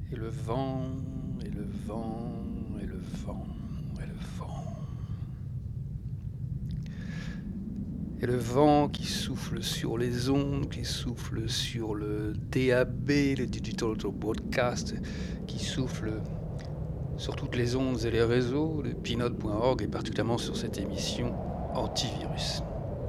Et le vent, et le vent, et le vent, et le vent. Et le vent qui souffle sur les ondes, qui souffle sur le DAB, le Digital Audio Broadcast, qui souffle sur toutes les ondes et les réseaux, le Pinode.org et particulièrement sur cette émission antivirus.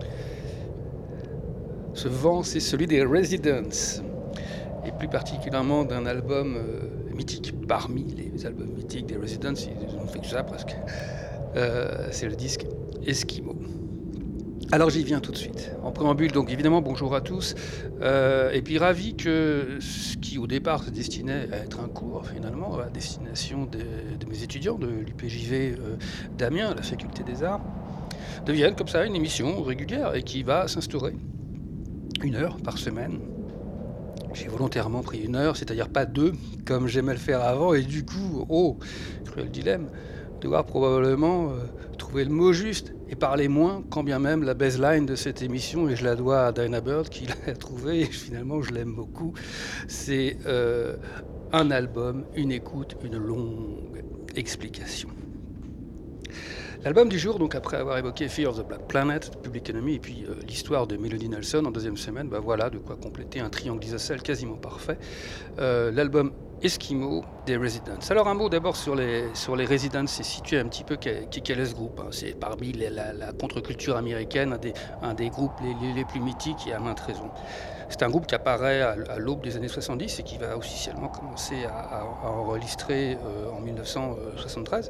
Ce vent, c'est celui des Residents, et plus particulièrement d'un album mythique, parmi les albums mythiques des Residents, ils n'ont fait que ça presque. C'est le disque Eskimo. Alors j'y viens tout de suite. En préambule, donc évidemment, bonjour à tous. Et puis ravi que ce qui au départ se destinait à être un cours, finalement, à destination de mes étudiants de l'UPJV d'Amiens, la faculté des arts, devienne comme ça une émission régulière et qui va s'instaurer 1 heure par semaine. J'ai volontairement pris 1 heure, c'est-à-dire pas 2, comme j'aimais le faire avant, et du coup, cruel dilemme, devoir probablement trouver le mot juste et parler moins, quand bien même la baseline de cette émission, et je la dois à Dinah Bird qui l'a trouvée, et finalement je l'aime beaucoup, c'est un album, une écoute, une longue explication. L'album du jour, donc après avoir évoqué Fear of the Black Planet, Public Enemy, et puis l'histoire de Melody Nelson en deuxième semaine, voilà de quoi compléter un triangle isocèle quasiment parfait. L'album Eskimo des Residents. Alors un mot d'abord sur les Residents, c'est situé un petit peu quel est ce groupe. C'est parmi la contre-culture américaine, un des groupes les plus mythiques et à maintes raisons. C'est un groupe qui apparaît à l'aube des années 70 et qui va officiellement commencer à enregistrer en 1973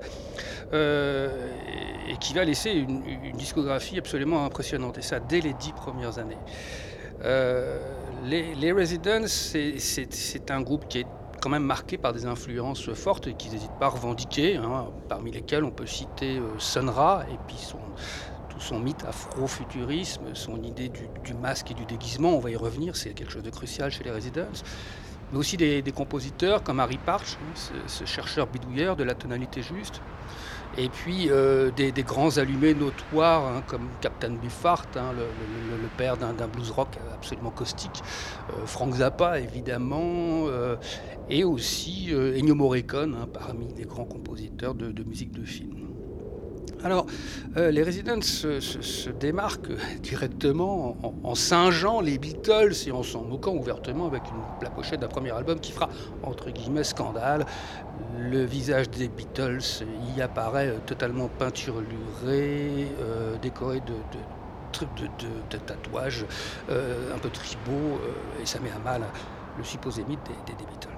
et qui va laisser une discographie absolument impressionnante, et ça dès les 10 premières années. Les Residents, c'est un groupe qui est quand même marqué par des influences fortes et qu'ils n'hésitent pas à revendiquer, parmi lesquelles on peut citer Sun Ra et puis son mythe afro-futurisme, son idée du masque et du déguisement, on va y revenir, c'est quelque chose de crucial chez les Residents. Mais aussi des compositeurs comme Harry Partch, ce chercheur bidouilleur de la tonalité juste, et puis des grands allumés notoires comme Captain Beefheart, le père d'un blues rock absolument caustique, Frank Zappa évidemment, et aussi Ennio Morricone, parmi les grands compositeurs de musique de film. Alors, les Residents se démarquent directement en singeant les Beatles et en s'en moquant ouvertement avec la pochette d'un premier album qui fera, entre guillemets, scandale. Le visage des Beatles y apparaît totalement peinturluré, décoré de tatouages un peu tribaux, et ça met à mal le supposé mythe des Beatles.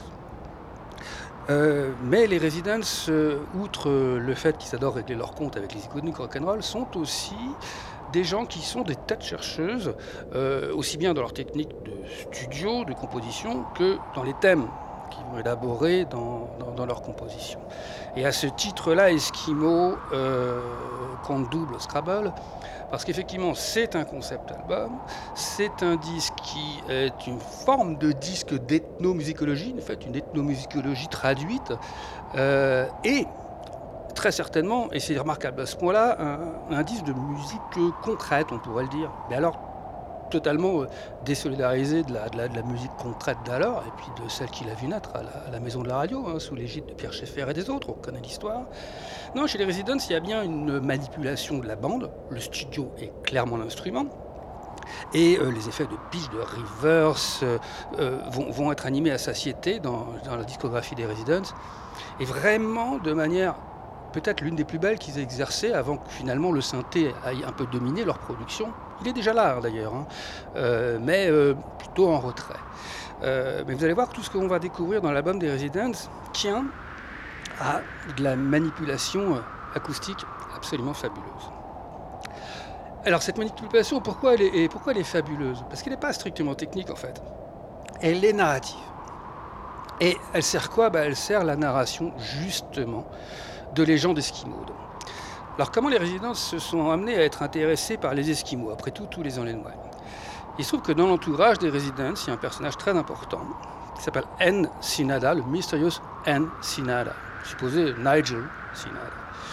Mais les Residents, outre le fait qu'ils adorent régler leur compte avec les iconiques rock'n'roll, sont aussi des gens qui sont des têtes chercheuses, aussi bien dans leur technique de studio, de composition, que dans les thèmes qu'ils vont élaborer dans leur composition. Et à ce titre-là, Eskimo compte double Scrabble, parce qu'effectivement, c'est un concept album, c'est un disque qui est une forme de disque d'ethnomusicologie, en fait, une ethnomusicologie traduite, et très certainement, et c'est remarquable à ce point-là, un disque de musique concrète, on pourrait le dire. Mais alors, totalement désolidarisé de la musique concrète d'alors, et puis de celle qu'il a vu naître à la maison de la radio, sous l'égide de Pierre Schaeffer et des autres, on connaît l'histoire. Non, chez les Residents, il y a bien une manipulation de la bande, le studio est clairement l'instrument, et les effets de pitch, de reverse vont être animés à satiété dans la discographie des Residents, et vraiment de manière peut-être l'une des plus belles qu'ils aient exercées avant que finalement le synthé aille un peu dominer leur production. Il est déjà là d'ailleurs, mais plutôt en retrait. Mais vous allez voir que tout ce qu'on va découvrir dans l'album des Residents tient à de la manipulation acoustique absolument fabuleuse. Alors cette manipulation, pourquoi elle est fabuleuse ? Parce qu'elle n'est pas strictement technique en fait. Elle est narrative. Et elle sert quoi ? Elle sert la narration justement de légendes esquimaudes. Alors comment les Residents se sont amenés à être intéressés par les Esquimaux ? Après tout, tous les ans les noient. Il se trouve que dans l'entourage des Residents, il y a un personnage très important qui s'appelle N. Sinada, le Mysterious N. Sinada, supposé Nigel Sinada.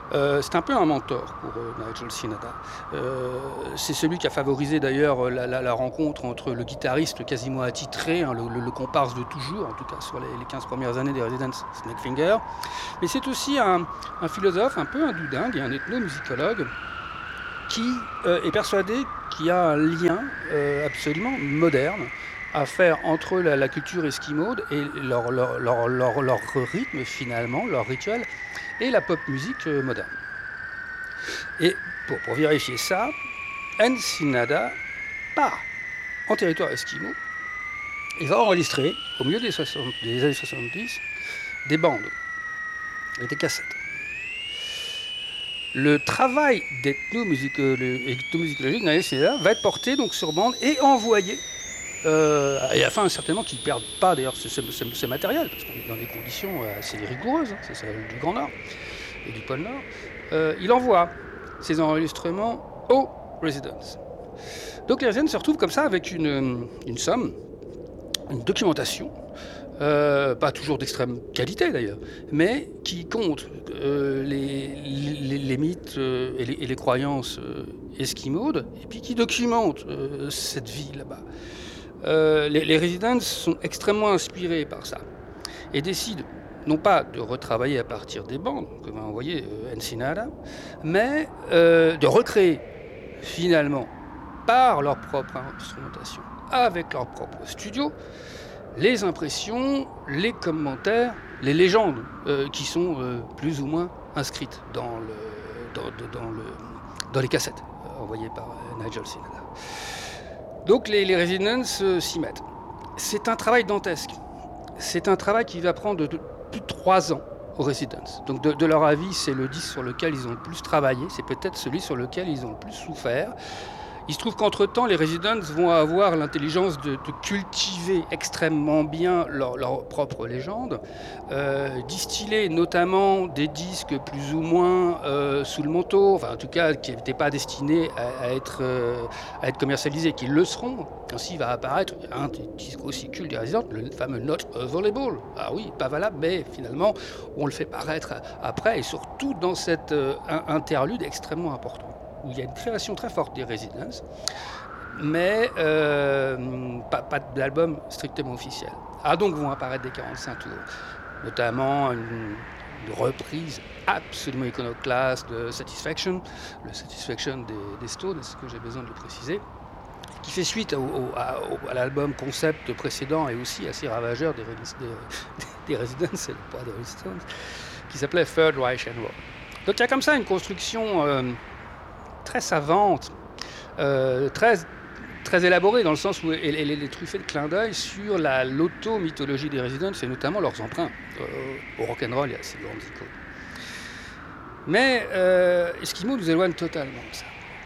C'est un peu un mentor pour Nigel Cynada. C'est celui qui a favorisé d'ailleurs la rencontre entre le guitariste quasiment attitré, hein, le comparse de toujours, en tout cas sur les 15 premières années des Residents, Snakefinger. Mais c'est aussi un philosophe, un peu un doudingue et un ethnomusicologue qui est persuadé qu'il y a un lien absolument moderne à faire entre la culture esquimaude et leur rythme finalement, leur rituel, et la pop musique moderne. Et pour vérifier ça, Ensenada part en territoire esquimau et va enregistrer, au milieu des années 70, des bandes et des cassettes. Le travail d'ethnomusicologie d'Ensenada va être porté donc sur bande et envoyé et afin certainement qu'ils ne perdent pas d'ailleurs ce matériel, parce qu'on est dans des conditions assez rigoureuses, c'est celle du Grand Nord et du pôle Nord. Il envoie ces enregistrements aux Residents. Donc les Residents se retrouvent comme ça avec une somme, une documentation, pas toujours d'extrême qualité d'ailleurs, mais qui compte les mythes et les croyances esquimaudes, et puis qui documente cette vie là-bas. Les Residents sont extrêmement inspirés par ça et décident non pas de retravailler à partir des bandes, comme a envoyé Ensenada, mais de recréer finalement par leur propre instrumentation, avec leur propre studio, les impressions, les commentaires, les légendes qui sont plus ou moins inscrites dans les cassettes envoyées par Nigel Cynada. Donc les Residents s'y mettent. C'est un travail dantesque. C'est un travail qui va prendre plus de 3 ans aux Residents. Donc de leur avis, c'est le disque sur lequel ils ont le plus travaillé, c'est peut-être celui sur lequel ils ont le plus souffert. Il se trouve qu'entre-temps, les Residents vont avoir l'intelligence de cultiver extrêmement bien leur propre légende, distiller notamment des disques plus ou moins sous le manteau, enfin en tout cas qui n'étaient pas destinés à être commercialisés, qui le seront. Ainsi va apparaître un des disques aussi cultes des Residents, le fameux Not Available. Ah oui, pas valable, mais finalement on le fait paraître après, et surtout dans cet interlude extrêmement important, où il y a une création très forte des Residents, mais pas d'album strictement officiel. Ah, donc vont apparaître des 45 tours, notamment une reprise absolument iconoclaste de Satisfaction, le Satisfaction des Stones, est-ce que j'ai besoin de le préciser, qui fait suite à l'album concept précédent et aussi assez ravageur des Residents, c'est le poids des Stones, qui s'appelait Third Reich and Roll. Donc il y a comme ça une construction très savante, très élaborée, dans le sens où elle est truffée de clins d'œil sur l'auto-mythologie des Residents et notamment leurs emprunts au rock'n'roll et à ces grandes icônes. Mais Eskimo nous éloigne totalement de ça.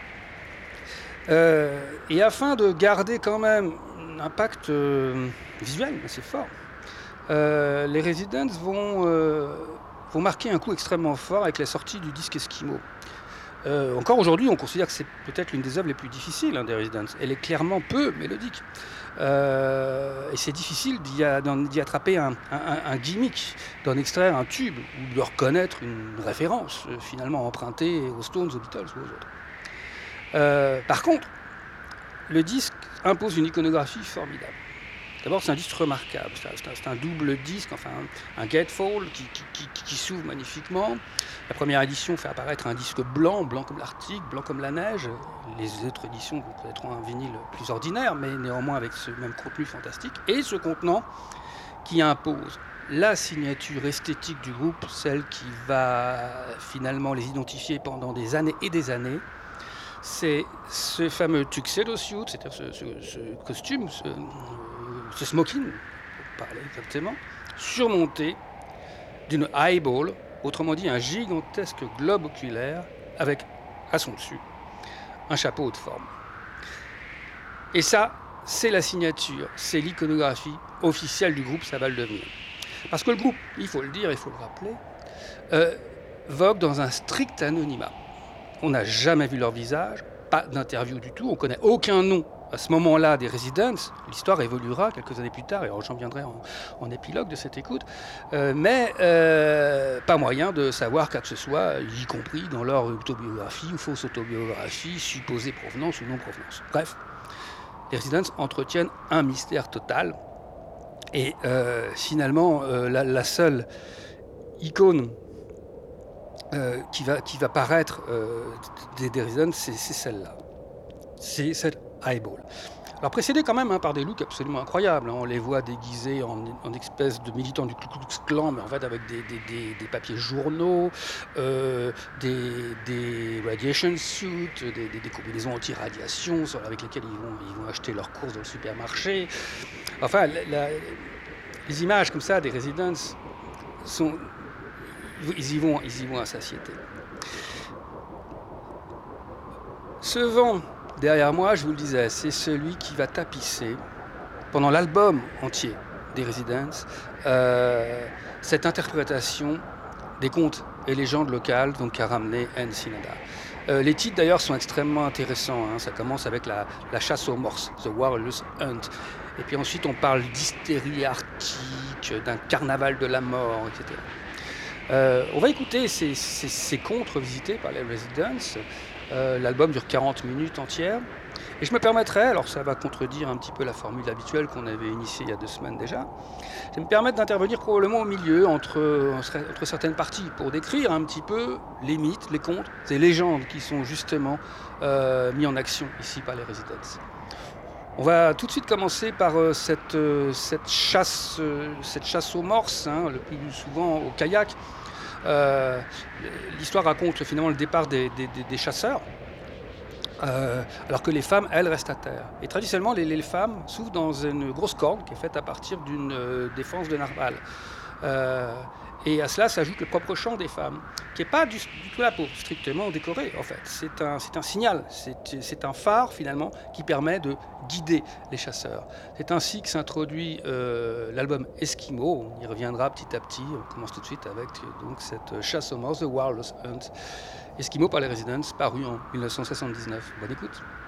Et afin de garder quand même un impact visuel assez fort, les Residents vont marquer un coup extrêmement fort avec la sortie du disque Eskimo. Encore aujourd'hui, on considère que c'est peut-être l'une des œuvres les plus difficiles des Residents. Elle est clairement peu mélodique. Et c'est difficile d'y attraper un gimmick, d'en extraire un tube, ou de reconnaître une référence finalement empruntée aux Stones, aux Beatles ou aux autres. Par contre, le disque impose une iconographie formidable. D'abord, c'est un disque remarquable. C'est un double disque, enfin un gatefold qui s'ouvre magnifiquement. La première édition fait apparaître un disque blanc comme l'Arctique, blanc comme la neige. Les autres éditions connaîtront un vinyle plus ordinaire, mais néanmoins avec ce même contenu fantastique. Et ce contenant qui impose la signature esthétique du groupe, celle qui va finalement les identifier pendant des années et des années. C'est ce fameux tuxedo suit, c'est-à-dire ce costume, ce smoking, pour parler exactement, surmonté d'une eyeball, autrement dit un gigantesque globe oculaire avec, à son dessus, un chapeau haute forme. Et ça, c'est la signature, c'est l'iconographie officielle du groupe, ça va le devenir. Parce que le groupe, il faut le dire, il faut le rappeler, vogue dans un strict anonymat. On n'a jamais vu leur visage, pas d'interview du tout, on ne connaît aucun nom à ce moment-là des Residents. L'histoire évoluera quelques années plus tard, et j'en viendrai en épilogue de cette écoute, mais pas moyen de savoir quoi que ce soit, y compris dans leur autobiographie ou fausse autobiographie, supposée provenance ou non provenance. Bref, les Residents entretiennent un mystère total, et finalement, la seule icône qui va paraître des Residents, c'est celle-là. C'est cette eyeball. Alors précédée quand même par des looks absolument incroyables. On les voit déguisés en espèces de militants du Ku Klux Klan, mais en fait avec des papiers journaux, des radiation suits, des combinaisons anti-radiation avec lesquelles ils vont acheter leurs courses dans le supermarché. Enfin, les images comme ça des Residents ils y vont à satiété. Ce vent derrière moi, je vous le disais, c'est celui qui va tapisser, pendant l'album entier des Residents, cette interprétation des contes et légendes locales qu'a ramené Ensenada. Les titres d'ailleurs sont extrêmement intéressants. Ça commence avec la chasse aux morses, The Warless Hunt. Et puis ensuite on parle d'hystérie arctique, d'un carnaval de la mort, etc. On va écouter ces contes revisités par les Residents. L'album dure 40 minutes entières. Et je me permettrai, alors ça va contredire un petit peu la formule habituelle qu'on avait initiée il y a 2 semaines déjà, je vais me permettre d'intervenir probablement au milieu entre certaines parties pour décrire un petit peu les mythes, les contes, ces légendes qui sont justement mis en action ici par les Residents. On va tout de suite commencer par cette chasse aux morses, le plus souvent au kayak. L'histoire raconte finalement le départ des chasseurs, alors que les femmes, elles, restent à terre. Et traditionnellement, les femmes souffrent dans une grosse corde qui est faite à partir d'une défense de narval. Et à cela s'ajoute le propre chant des femmes, qui n'est pas du tout là pour strictement décorer, en fait. C'est un signal, c'est un phare, finalement, qui permet de guider les chasseurs. C'est ainsi que s'introduit l'album Eskimo. On y reviendra petit à petit. On commence tout de suite avec donc, cette chasse aux morses, The Warless Hunt. Eskimo par les Residents, paru en 1979. Bonne écoute.